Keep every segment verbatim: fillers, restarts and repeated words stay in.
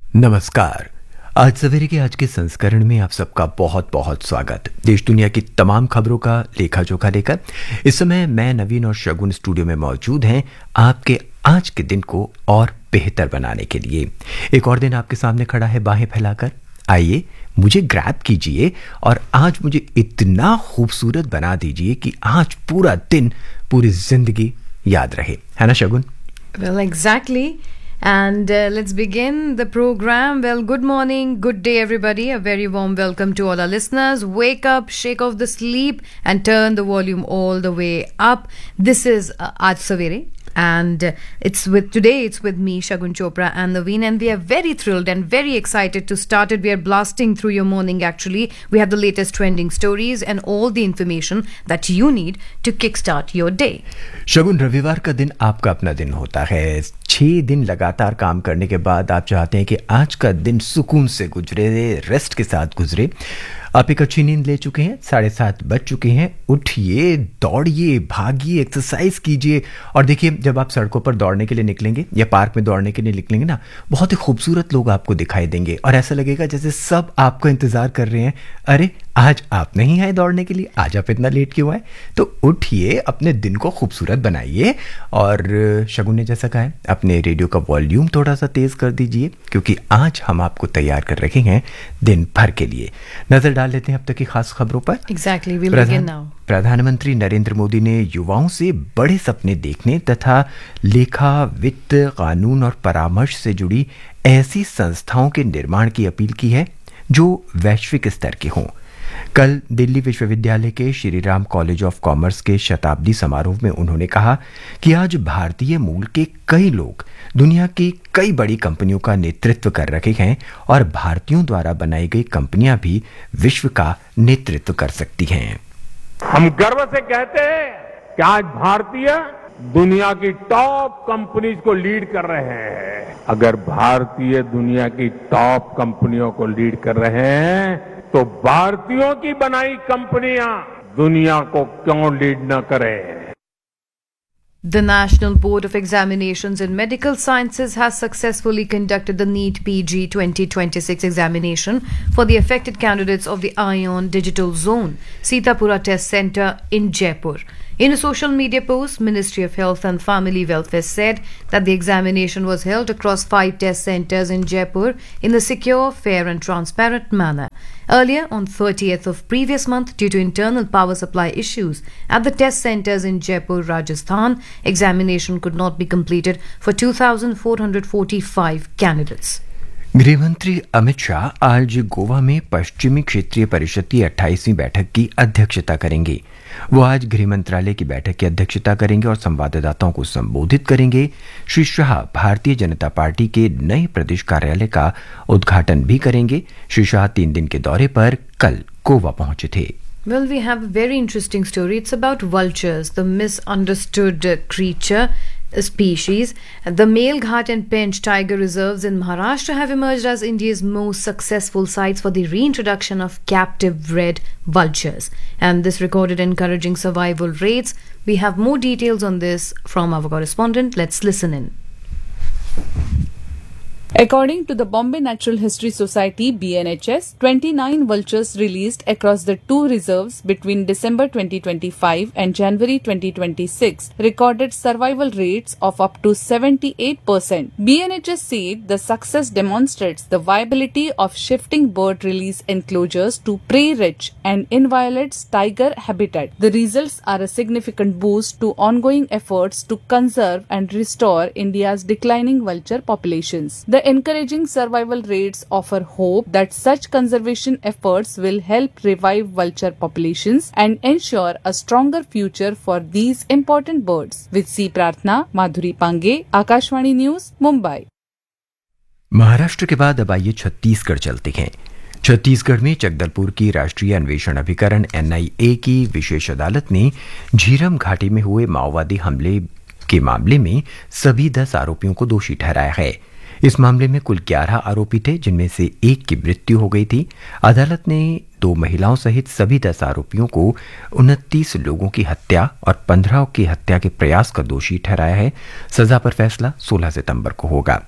नमस्कार। आज सवेरे के आज के संस्करण में आप सबका बहुत बहुत स्वागत। देश दुनिया की तमाम खबरों का लेखा जोखा लेकर इस समय मैं नवीन और शगुन स्टूडियो में मौजूद हैं आपके आज के दिन को और बेहतर बनाने के लिए। एक और दिन आपके सामने खड़ा है बाहें फैलाकर। आइए मुझे ग्रैब कीजिए और आज मुझे इतना खूबसूरत बना दीजिए कि आज पूरा दिन, पूरी जिंदगी याद रहे, है ना शगुन? Well, exactly. And uh, let's begin the program. Well, good morning, good day, everybody. A very warm welcome to all our listeners. Wake up, shake off the sleep, and turn the volume all the way up. This is uh, Aaj Savere. And uh, it's with today, it's with me, Shagun Chopra and Naveen, and we are very thrilled and very excited to start it. We are blasting through your morning, actually. We have the latest trending stories and all the information that you need to kickstart your day. शगुन, रविवार का दिन आपका अपना दिन होता है। छह दिन लगातार काम करने के बाद आप चाहते हैं कि आज का दिन सुकून से गुजरे, रेस्ट के साथ गुजरे। आप एक अच्छी नींद ले चुके हैं, साढ़े सात बज चुके हैं। उठिए, दौड़िए, भागिए, एक्सरसाइज कीजिए। और देखिए, जब आप सड़कों पर दौड़ने के लिए निकलेंगे या पार्क में दौड़ने के लिए निकलेंगे ना, बहुत ही खूबसूरत लोग आपको दिखाई देंगे और ऐसा लगेगा जैसे सब आपका इंतजार कर रहे हैं। अरे आज आप नहीं आए दौड़ने के लिए, आज आप इतना लेट क्यों आए? तो उठिए, अपने दिन को खूबसूरत बनाइए। और शगुन ने जैसा कहा है, अपने रेडियो का वॉल्यूम थोड़ा सा तेज कर दीजिए, क्योंकि आज हम आपको तैयार कर रखे हैं दिन भर के लिए। नजर डाल लेते हैं अब तक की खास खबरों पर। Exactly, we'll begin now. प्रधानमंत्री नरेंद्र मोदी ने युवाओं से बड़े सपने देखने तथा लेखा, वित्त, कानून और परामर्श से जुड़ी ऐसी संस्थाओं के निर्माण की अपील की है जो वैश्विक स्तर की हों। कल दिल्ली विश्वविद्यालय के Shri Ram college of commerce के शताब्दी समारोह में उन्होंने कहा कि आज भारतीय मूल के कई लोग दुनिया की कई बड़ी कंपनियों का नेतृत्व कर रहे हैं और भारतीयों द्वारा बनाई गई कंपनियां भी विश्व का नेतृत्व कर सकती हैं। हम गर्व से कहते हैं कि आज भारतीय दुनिया की टॉप कंपनीज को लीड कर रहे हैं। अगर भारतीय दुनिया की टॉप कंपनियों को लीड कर रहे हैं तो भारतीयों की बनाई कंपनियां दुनिया को क्यों लीड न करें? The National Board of Examinations in Medical Sciences has successfully conducted the NEET P G twenty twenty-six examination for the affected candidates of the ION Digital Zone, Sitapura Test Centre in Jaipur. In a social media post, Ministry of Health and Family Welfare said that the examination was held across five test centres in Jaipur in a secure, fair and transparent manner. Earlier, on thirtieth of previous month, due to internal power supply issues at the test centres in Jaipur, Rajasthan, examination could not be completed for two thousand four hundred forty-five candidates. गृह मंत्री अमित शाह आज गोवा में पश्चिमी क्षेत्रीय परिषद की अट्ठाईसवीं बैठक की अध्यक्षता करेंगे। वो आज गृह मंत्रालय की बैठक की अध्यक्षता करेंगे और संवाददाताओं को संबोधित करेंगे। श्री शाह भारतीय जनता पार्टी के नए प्रदेश कार्यालय का उद्घाटन भी करेंगे। श्री शाह तीन दिन के दौरे पर कल गोवा पहुंचे थे। Well, we have a very interesting story. It's about vultures, the misunderstood uh, creature uh, species. The Male Ghat and Pench tiger reserves in Maharashtra have emerged as India's most successful sites for the reintroduction of captive bred vultures. And this recorded encouraging survival rates. We have more details on this from our correspondent. Let's listen in. According to the Bombay Natural History Society B N H S, twenty-nine vultures released across the two reserves between December twenty twenty-five and January twenty twenty-six recorded survival rates of up to seventy-eight percent. B N H S said the success demonstrates the viability of shifting bird release enclosures to prey-rich and inviolate tiger habitat. The results are a significant boost to ongoing efforts to conserve and restore India's declining vulture populations. The encouraging survival rates offer hope that such conservation efforts will help revive vulture populations and ensure a stronger future for these important birds. With C. Prarthna, Madhuri Pange, Akashvani News, Mumbai. Maharashtra के बाद अब आइए छत्तीसगढ़ चलते हैं। छत्तीसगढ़ में जगदलपुर की राष्ट्रीय अन्वेषण अभिकरण एन आई ए की विशेष अदालत ने झीरम घाटी में हुए माओवादी हमले के मामले में सभी दस आरोपियों को दोषी ठहराया है। इस मामले में कुल ग्यारह आरोपी थे, जिनमें से एक की मृत्यु हो गई थी। अदालत ने दो महिलाओं सहित सभी दस आरोपियों को उनतीस लोगों की हत्या और पंद्रह की हत्या के प्रयास का दोषी ठहराया है। सजा पर फैसला सोलह सितंबर को होगा।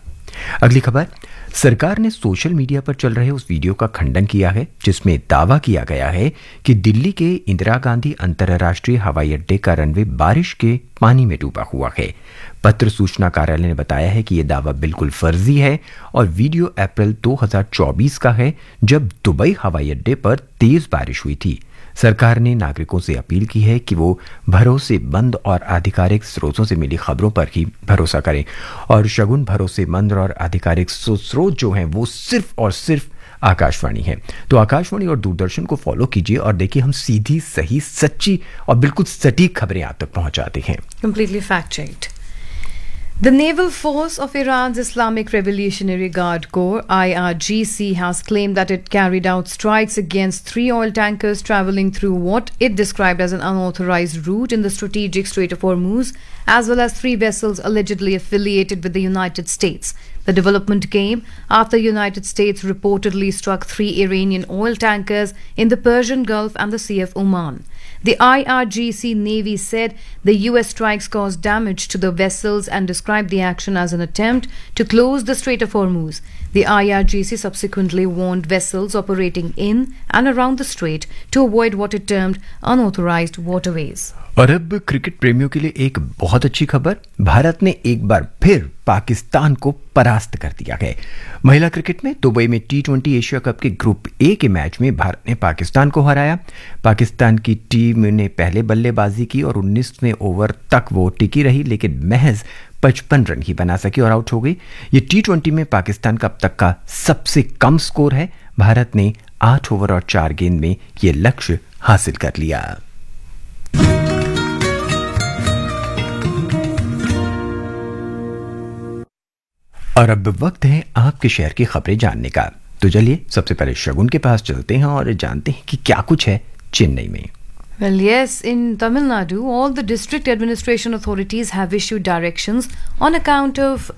अगली खबर, सरकार ने सोशल मीडिया पर चल रहे उस वीडियो का खंडन किया है जिसमें दावा किया गया है कि दिल्ली के इंदिरा गांधी अंतर्राष्ट्रीय हवाई अड्डे का रनवे बारिश के पानी में डूबा हुआ है। पत्र सूचना कार्यालय ने बताया है कि यह दावा बिल्कुल फर्जी है और वीडियो अप्रैल दो हज़ार चौबीस का है, जब दुबई हवाई अड्डे पर तेज बारिश हुई थी। सरकार ने नागरिकों से अपील की है कि वो भरोसेमंद और आधिकारिक स्रोतों से मिली खबरों पर ही भरोसा करें और शगुन भरोसेमंद और आधिकारिक स्रोत जो हैं वो सिर्फ और सिर्फ आकाशवाणी है। तो आकाशवाणी और दूरदर्शन को फॉलो कीजिए और देखिए हम सीधी, सही, सच्ची और बिल्कुल सटीक खबरें आप तक पहुंचाते हैं। Completely fact checked. The Naval Force of Iran's Islamic Revolutionary Guard Corps, I R G C, has claimed that it carried out strikes against three oil tankers traveling through what it described as an unauthorized route in the strategic Strait of Hormuz, as well as three vessels allegedly affiliated with the United States. The development came after the United States reportedly struck three Iranian oil tankers in the Persian Gulf and the Sea of Oman. The I R G C Navy said the U S strikes caused damage to the vessels and described the action as an attempt to close the Strait of Hormuz. The I R G C subsequently warned vessels operating in and around the strait to avoid what it termed unauthorized waterways. और अब cricket प्रेमियों के लिए एक बहुत अच्छी खबर, भारत ने एक बार फिर पाकिस्तान को परास्त कर दिया है। महिला क्रिकेट में दुबई में टी ट्वेंटी एशिया कप के ग्रुप ए के मैच में भारत ने पाकिस्तान को हराया। पाकिस्तान की टीम ने पहले बल्लेबाजी की और उन्नीसवें ओवर तक वो टिकी रही, लेकिन महज पचपन रन ही बना सकी और आउट हो गई। ये टी ट्वेंटी में पाकिस्तान का अब तक का सबसे कम स्कोर है। भारत ने आठ ओवर और चार गेंद में ये लक्ष्य हासिल कर लिया। और अब वक्त है आपके शहर की खबरें जानने का। तो चलिए सबसे पहले शगुन के पास चलते हैं और जानते हैं कि क्या कुछ है चेन्नई में। Well, yes, in Tamil Nadu, all the district administration authorities have issued directions on account of